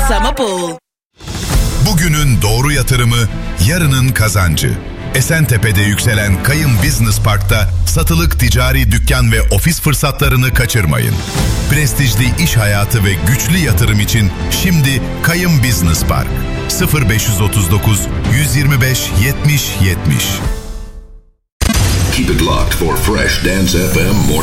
Summer Pool. Bugünün doğru yatırımı, yarının kazancı. Esentepe'de yükselen Kayım Business Park'ta satılık ticari dükkan ve ofis fırsatlarını kaçırmayın. Prestijli iş hayatı ve güçlü yatırım için şimdi Kayım Business Park. 0539 125 70 70. Keep it locked for Fresh Dance FM.